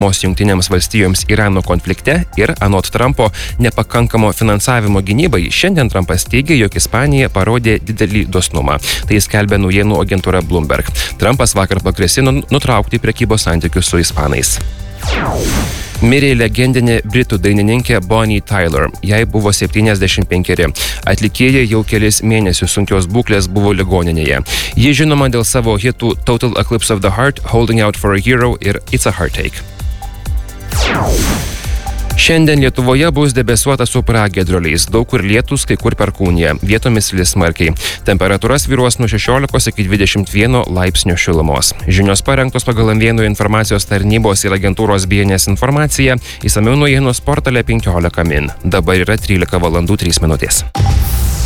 Jungtinėms valstijoms Irano konflikte ir, anot Trumpo, nepakankamo finansavimo gynybai, šiandien Trumpas teigia, jog Ispanija parodė didelį dosnumą. Tai skelbia naujienų agentūra Bloomberg. Trumpas vakar pagrasino nutraukti prekybos santykius su ispanais. Mirė legendinė britų dainininkė Bonnie Tyler. Jai buvo 75. Atlikėja jau kelis mėnesius sunkios būklės buvo ligoninėje. Ji žinoma dėl savo hitų Total Eclipse of the Heart, Holding Out for a Hero ir It's a Heartache. Šiandien Lietuvoje bus debesuota su pragiedruliais, daug kur lietus, kai kur perkūnija, vietomis lis smarkiai. Temperatūra svyruos nuo 16 iki 21 laipsnio šilumos. Žinios parengtos pagal M1 informacijos tarnybos ir agentūros BNS informaciją, išsamiau naujienų portale 15 min. Dabar yra 13 valandų 3 minutės.